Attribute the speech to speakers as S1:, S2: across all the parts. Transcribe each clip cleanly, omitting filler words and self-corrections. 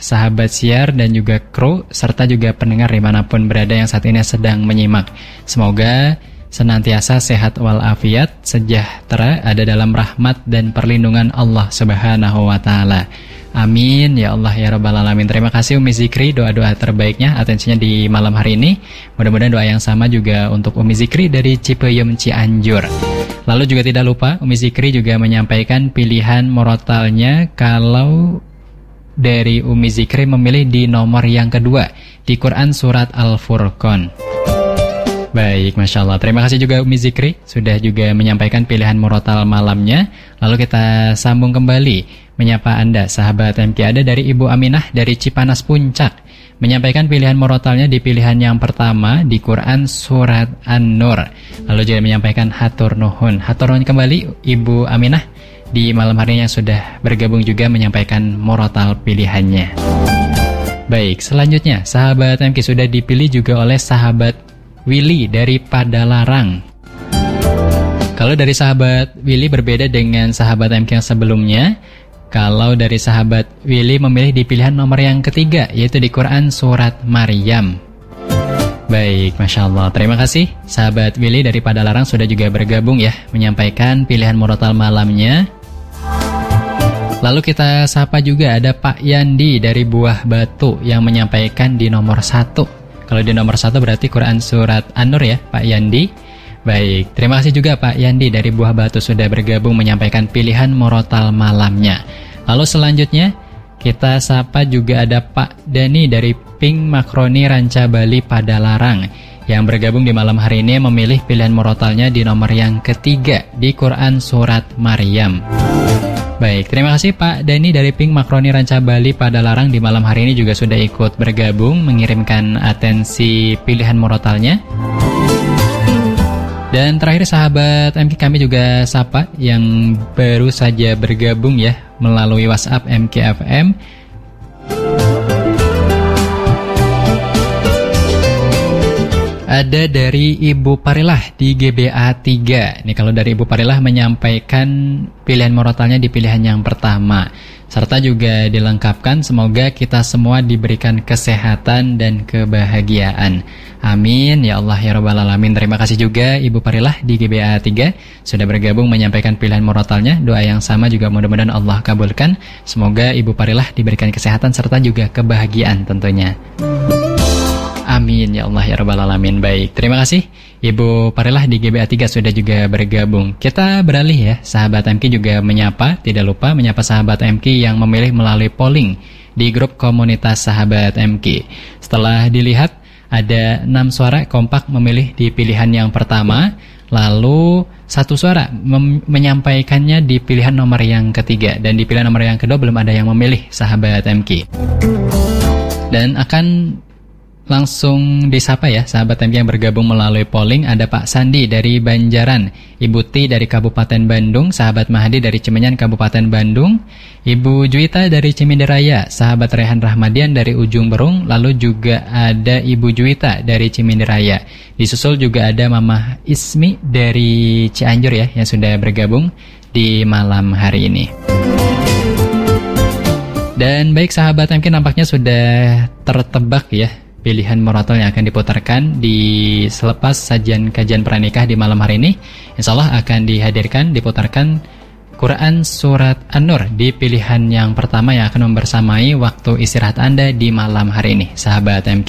S1: sahabat siar dan juga kru, serta juga pendengar dimanapun berada yang saat ini sedang menyimak. Semoga senantiasa sehat walafiat, sejahtera, ada dalam rahmat dan perlindungan Allah Subhanahu wa Ta'ala. Amin ya Allah ya Rabbal Alamin. Terima kasih Umi Zikri, doa-doa terbaiknya, atensinya di malam hari ini. Mudah-mudahan doa yang sama juga untuk Umi Zikri dari Cipeyum Cianjur. Lalu juga tidak lupa Umi Zikri juga menyampaikan pilihan murotalnya kalau dari Umi Zikri memilih di nomor yang kedua di Quran Surat Al-Furqan. Baik, Masya Allah. Terima kasih juga Umi Zikri sudah juga menyampaikan pilihan murotal malamnya. Lalu kita sambung kembali menyapa Anda, sahabat MK. Ada dari Ibu Aminah dari Cipanas Puncak, menyampaikan pilihan murotalnya di pilihan yang pertama di Quran Surat An-Nur. Lalu juga menyampaikan hatur nuhun. Hatur nuhun kembali Ibu Aminah di malam hari yang sudah bergabung juga menyampaikan murotal pilihannya. Baik, selanjutnya sahabat MK sudah dipilih juga oleh sahabat Willy dari Padalarang. Kalau dari sahabat Willy berbeda dengan sahabat MK yang sebelumnya. Kalau dari sahabat Willy memilih di pilihan nomor yang ketiga, yaitu di Quran Surat Maryam. Baik, Masya Allah. Terima kasih sahabat Willy dari Padalarang sudah juga bergabung ya, menyampaikan pilihan murotal malamnya. Lalu kita sapa juga ada Pak Yandi dari Buah Batu yang menyampaikan di nomor 1. Kalau di nomor 1 berarti Quran Surat An-Nur ya, Pak Yandi. Baik, terima kasih juga Pak Yandi dari Buah Batu sudah bergabung menyampaikan pilihan murotal malamnya. Lalu selanjutnya kita sapa juga ada Pak Dani dari Pink Makroni Ranca Bali Padalarang yang bergabung di malam hari ini memilih pilihan murotalnya di nomor yang ketiga di Quran Surat Maryam. Baik, terima kasih Pak Dani dari Pink Makroni Ranca Bali Padalarang di malam hari ini juga sudah ikut bergabung mengirimkan atensi pilihan murotalnya. Dan terakhir sahabat MK kami juga sapa yang baru saja bergabung ya melalui WhatsApp MKFM. Ada dari Ibu Parilah di GBA 3. Ini kalau dari Ibu Parilah menyampaikan pilihan murotalnya di pilihan yang pertama. Serta juga dilengkapkan semoga kita semua diberikan kesehatan dan kebahagiaan. Amin ya Allah ya Rabbal Alamin. Terima kasih juga Ibu Parilah di GBA 3 sudah bergabung menyampaikan pilihan murotalnya. Doa yang sama juga mudah-mudahan Allah kabulkan. Semoga Ibu Parilah diberikan kesehatan serta juga kebahagiaan tentunya. Amin ya Allah ya Rabbal Alamin. Baik, terima kasih Ibu Parilah di GBA 3 sudah juga bergabung. Kita beralih ya, sahabat MK juga menyapa, tidak lupa menyapa sahabat MK yang memilih melalui polling di grup komunitas sahabat MK. Setelah dilihat ada 6 suara kompak memilih di pilihan yang pertama, lalu 1 suara menyampaikannya di pilihan nomor yang ketiga, dan di pilihan nomor yang kedua belum ada yang memilih sahabat MK. Dan akan langsung disapa ya sahabat MK yang bergabung melalui polling. Ada Pak Sandi dari Banjaran, Ibu Ti dari Kabupaten Bandung, sahabat Mahdi dari Cimenyan Kabupaten Bandung, Ibu Juwita dari Cimindiraya, sahabat Rehan Rahmadian dari Ujung Berung, lalu juga ada Ibu Juwita dari Cimindiraya. Disusul juga ada Mama Ismi dari Cianjur ya yang sudah bergabung di malam hari ini. Dan baik sahabat MK nampaknya sudah tertebak ya pilihan murotal yang akan diputarkan di selepas sajian kajian pranikah di malam hari ini. Insya Allah akan dihadirkan, diputarkan Quran Surat An-Nur di pilihan yang pertama yang akan membersamai waktu istirahat Anda di malam hari ini, sahabat MK.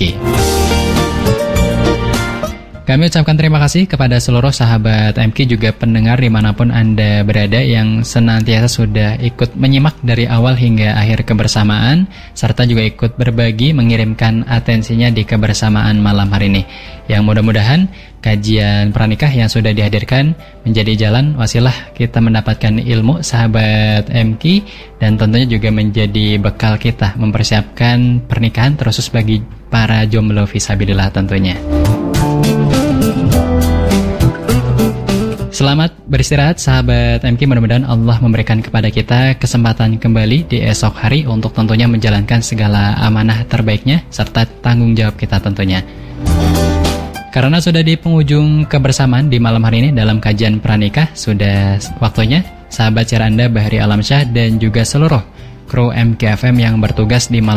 S1: Kami ucapkan terima kasih kepada seluruh sahabat MK juga pendengar dimanapun Anda berada yang senantiasa sudah ikut menyimak dari awal hingga akhir kebersamaan, serta juga ikut berbagi mengirimkan atensinya di kebersamaan malam hari ini. Yang mudah-mudahan kajian pranikah yang sudah dihadirkan menjadi jalan wasilah kita mendapatkan ilmu sahabat MK, dan tentunya juga menjadi bekal kita mempersiapkan pernikahan terkhusus bagi para jomblo fisabilillah tentunya. Selamat beristirahat sahabat MK, mudah-mudahan Allah memberikan kepada kita kesempatan kembali di esok hari untuk tentunya menjalankan segala amanah terbaiknya serta tanggung jawab kita tentunya. Karena sudah di penghujung kebersamaan di malam hari ini dalam kajian pranikah, sudah waktunya sahabat siar Anda Bahri Alamsyah dan juga seluruh kru MKFM yang bertugas di malam